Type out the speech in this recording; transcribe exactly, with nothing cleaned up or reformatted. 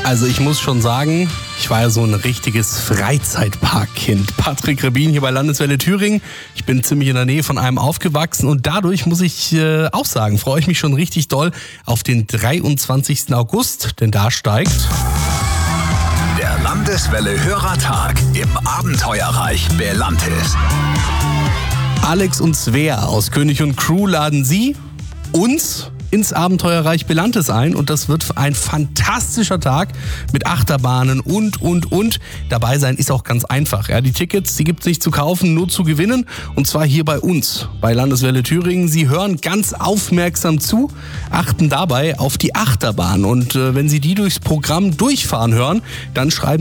Also ich muss schon sagen, ich war ja so ein richtiges Freizeitparkkind. Patrick Rebin hier bei Landeswelle Thüringen. Ich bin ziemlich in der Nähe von einem aufgewachsen und dadurch muss ich äh, auch sagen, freue ich mich schon richtig doll auf den dreiundzwanzigsten August, denn da steigt der Landeswelle Hörertag im Abenteuerreich Belantis. Alex und Svea aus König und Crew laden Sie, uns, ins Abenteuerreich Belantis ein und das wird ein fantastischer Tag mit Achterbahnen und, und, und. Dabei sein ist auch ganz einfach. Ja, die Tickets, die gibt es nicht zu kaufen, nur zu gewinnen und zwar hier bei uns, bei Landeswelle Thüringen. Sie hören ganz aufmerksam zu, achten dabei auf die Achterbahn und äh, wenn Sie die durchs Programm durchfahren hören, dann schreiben